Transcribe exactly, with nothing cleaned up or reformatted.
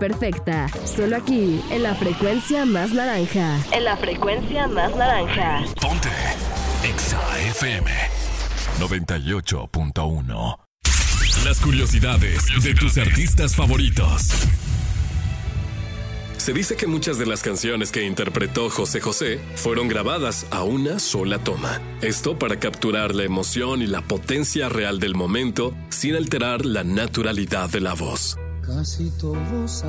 perfecta. Solo aquí, en la frecuencia más naranja. En la frecuencia más naranja. Ponte Exa F M noventa y ocho punto uno. Las curiosidades de tus artistas favoritos. Se dice que muchas de las canciones que interpretó José José fueron grabadas a una sola toma. Esto para capturar la emoción y la potencia real del momento sin alterar la naturalidad de la voz. Casi todos